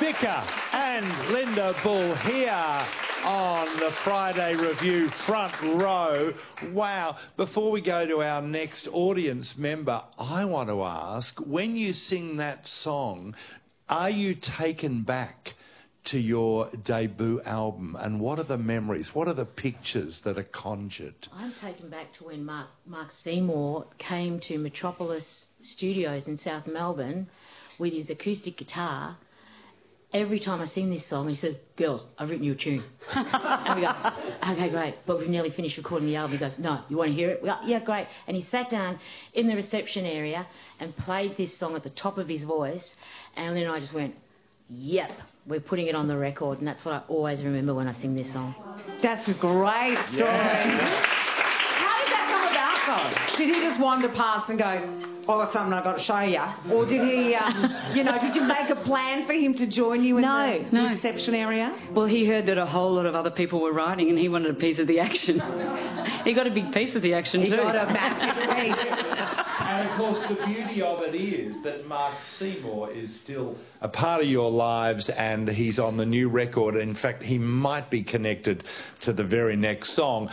Vicka and Linda Bull here on the Friday Review Front Row. Wow. Before we go to our next audience member, I want to ask, when you sing that song, are you taken back to your debut album, and what are the memories, what are the pictures that are conjured? I'm taken back to when Mark Seymour came to Metropolis Studios in South Melbourne with his acoustic guitar. Every time I sing this song, he said, "Girls, I've written you a tune." And we go, "Okay, great, but we've nearly finished recording the album." He goes, "No, you want to hear it?" We go, "Yeah, great." And he sat down in the reception area and played this song at the top of his voice, and then I just went, "Yep, we're putting it on the record," and that's what I always remember when I sing this song. That's a great story. Yeah. How did that come about, though? Did he just wander past and go, "I got something I've got to show you"? Or did he, did you make a plan for him to join you in the reception area? Well, he heard that a whole lot of other people were writing and he wanted a piece of the action. He got a big piece of the action too. He got a massive piece. And of course, the beauty of it is that Mark Seymour is still a part of your lives, and he's on the new record. In fact, he might be connected to the very next song.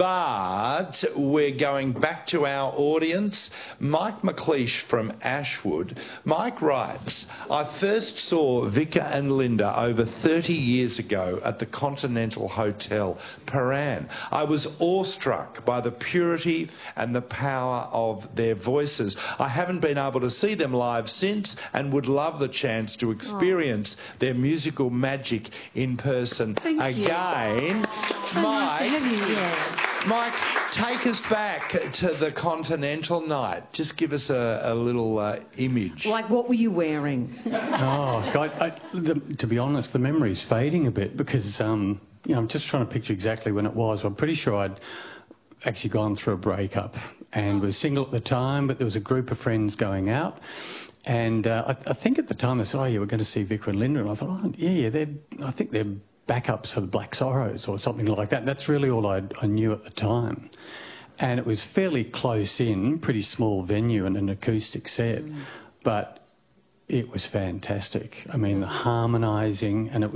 But we're going back to our audience. Mike McLeish from Ashwood. Mike writes, "I first saw Vicka and Linda over 30 years ago at the Continental Hotel, Paran. I was awestruck by the purity and the power of their voices. I haven't been able to see them live since and would love the chance to experience their musical magic in person again." So nice to have you. Yeah. Mike, take us back to the Continental night. Just give us a little image. Like, what were you wearing? Oh, God, to be honest, the memory's fading a bit because, I'm just trying to picture exactly when it was. I'm pretty sure I'd actually gone through a breakup and was single at the time, but there was a group of friends going out. And I think at the time they said, "Oh, yeah, we're going to see Vicka and Linda." And I thought, "Oh, yeah, I think they're backups for the Black Sorrows or something like that." That's really all I knew at the time. And it was fairly close in, pretty small venue and an acoustic set. But it was fantastic. I mean, the harmonising, and it